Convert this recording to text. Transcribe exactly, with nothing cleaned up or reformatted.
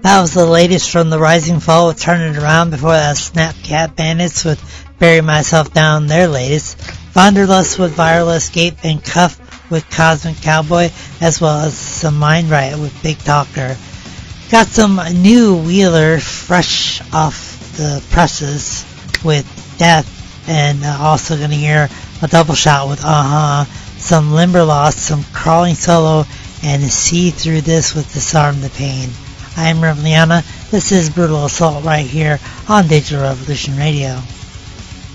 That was the latest from the Rising Fall with Turn It Around. Before that, Snapcat Bandits with Bury Myself Down, their latest. Wanderlust with Viral Escape, and Cuff with Cosmic Cowboy, as well as some Mind Riot with Big Talker. Got some new Wheeler fresh off the presses with Death, and uh, also going to hear a double shot with Uh-huh, some Limberlost, some Crawling Solo, and See Through This with Disarm the Pain. I'm Revliana. This is Brutal Assault right here on Digital Revolution Radio.